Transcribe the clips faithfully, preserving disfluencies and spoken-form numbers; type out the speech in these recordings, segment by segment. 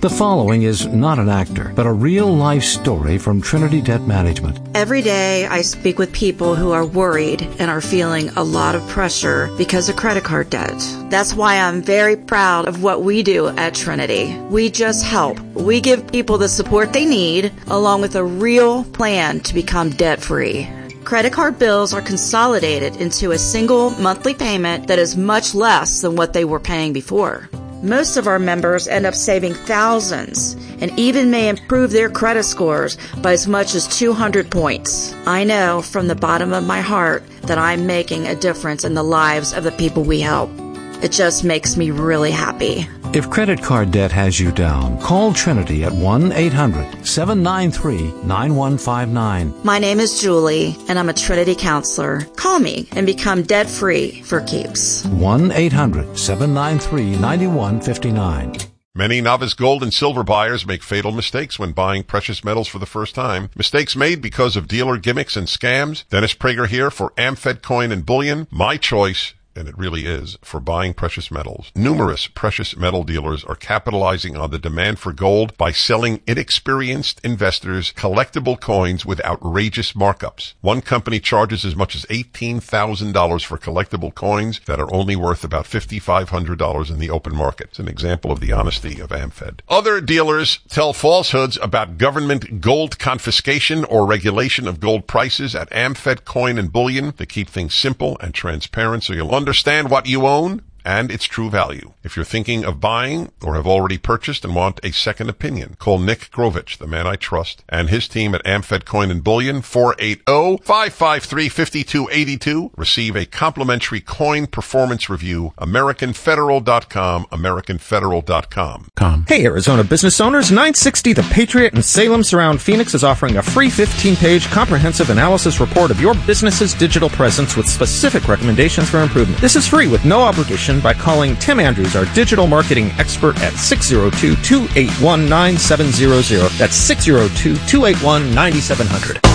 The following is not an actor, but a real-life story from Trinity Debt Management. Every day I speak with people who are worried and are feeling a lot of pressure because of credit card debt. That's why I'm very proud of what we do at Trinity. We just help. We give people the support they need, along with a real plan to become debt-free. Credit card bills are consolidated into a single monthly payment that is much less than what they were paying before. Most of our members end up saving thousands and even may improve their credit scores by as much as two hundred points. I know from the bottom of my heart that I'm making a difference in the lives of the people we help. It just makes me really happy. If credit card debt has you down, call Trinity at one eight hundred seven nine three nine one five nine. My name is Julie, and I'm a Trinity counselor. Call me and become debt-free for keeps. one eight hundred seven nine three nine one five nine. Many novice gold and silver buyers make fatal mistakes when buying precious metals for the first time. Mistakes made because of dealer gimmicks and scams. Dennis Prager here for AmFed Coin and Bullion. My choice, and it really is, for buying precious metals. Numerous precious metal dealers are capitalizing on the demand for gold by selling inexperienced investors collectible coins with outrageous markups. One company charges as much as eighteen thousand dollars for collectible coins that are only worth about five thousand five hundred dollars in the open market. It's an example of the honesty of AmFed. Other dealers tell falsehoods about government gold confiscation or regulation of gold prices at AmFed Coin and Bullion to keep things simple and transparent so you'll understand what you own and its true value. If you're thinking of buying or have already purchased and want a second opinion, call Nick Grovich, the man I trust, and his team at AmFed Coin and Bullion, four eight zero, five five three, five two eight two. Receive a complimentary coin performance review. American Federal dot com, American Federal dot com. Hey, Arizona business owners, nine sixty The Patriot in Salem Surround Phoenix is offering a free fifteen-page comprehensive analysis report of your business's digital presence with specific recommendations for improvement. This is free with no obligation by calling Tim Andrews, our digital marketing expert, at six zero two, two eight one, nine seven zero zero. That's six zero two, two eight one, nine seven zero zero.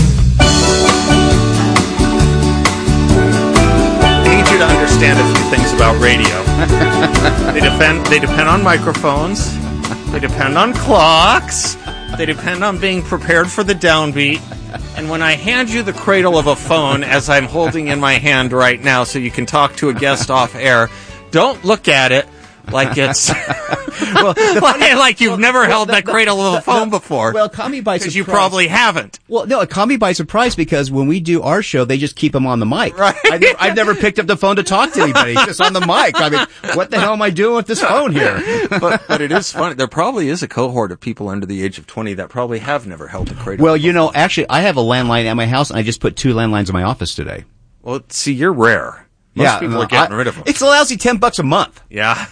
I need you to understand a few things about radio. They depend, they depend on microphones. They depend on clocks. They depend on being prepared for the downbeat. And when I hand you the cradle of a phone, as I'm holding in my hand right now so you can talk to a guest off air, don't look at it like it's well, like, like you've well, never well, held the, that cradle the, of a phone the, before. Well, call me by surprise. Because you probably haven't. Well, no, call me by surprise because when we do our show, they just keep them on the mic. Right. I've never, I've never picked up the phone to talk to anybody. It's just on the mic. I mean, what the hell am I doing with this phone here? but, but it is funny. There probably is a cohort of people under the age of twenty that probably have never held a cradle. Well, you know, actually, I have a landline at my house, and I just put two landlines in my office today. Well, see, you're rare. Most yeah, people are getting I, rid of them. It's a lousy ten bucks a month. Yeah.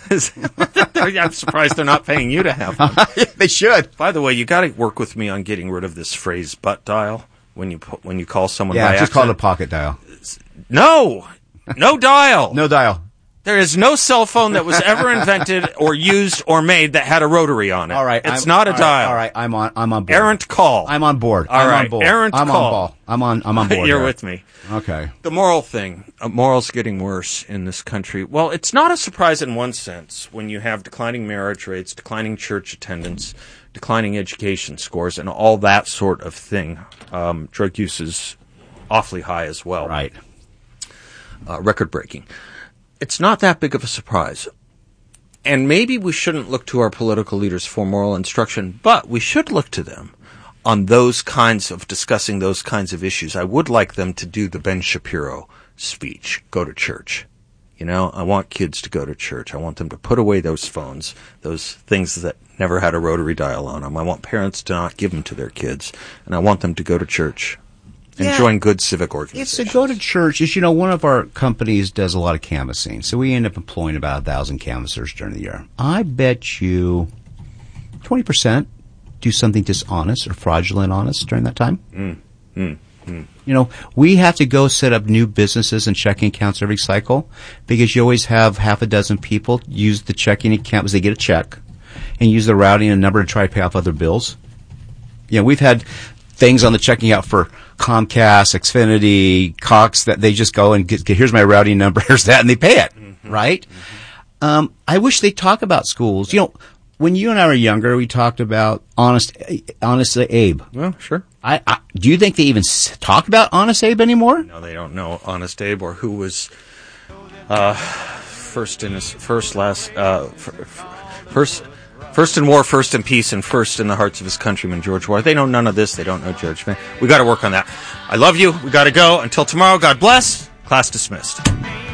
I'm surprised they're not paying you to have one. They should. By the way, you got to work with me on getting rid of this phrase butt dial when you when you call someone yeah, by just accident. call it a pocket dial. No. No dial. No dial. There is no cell phone that was ever invented or used or made that had a rotary on it. All right. It's I'm, not a all dial. Right, all right. I'm on I'm on board. Errant call. I'm on board. All I'm right. on board. Errant I'm call. on ball. I'm on I'm on board. You're here. with me. Okay. The moral thing. Uh, morals getting worse in this country. Well, it's not a surprise in one sense when you have declining marriage rates, declining church attendance, declining education scores, and all that sort of thing. Um, drug use is awfully high as well. Right. Uh, record-breaking. It's not that big of a surprise. And maybe we shouldn't look to our political leaders for moral instruction, but we should look to them on those kinds of discussing those kinds of issues. I would like them to do the Ben Shapiro speech, go to church. You know, I want kids to go to church. I want them to put away those phones, those things that never had a rotary dial on them. I want parents to not give them to their kids, and I want them to go to church and yeah. join good civic organizations. It's to go to church. Is, you know, one of our companies does a lot of canvassing, so we end up employing about a thousand canvassers during the year. I bet you twenty percent do something dishonest or fraudulent honest during that time. Mm, mm, mm. You know, we have to go set up new businesses and checking accounts every cycle because you always have half a dozen people use the checking account because they get a check and use the routing and number to try to pay off other bills. You know, we've had things on the checking out for Comcast, Xfinity, Cox that they just go and get, get here's my routing number, here's that, and they pay it, mm-hmm. right? Mm-hmm. Um, I wish they'd talk about schools. You know, when you and I were younger, we talked about Honest, Honest Abe. Well, sure. I, I do you think they even s- talk about Honest Abe anymore? No, they don't know Honest Abe or who was uh, first in his first last uh, f- f- first first in war, first in peace, and first in the hearts of his countrymen, George War. They know none of this. They don't know Judge Van. We got to work on that. I love you. We got to go. Until tomorrow. God bless. Class dismissed.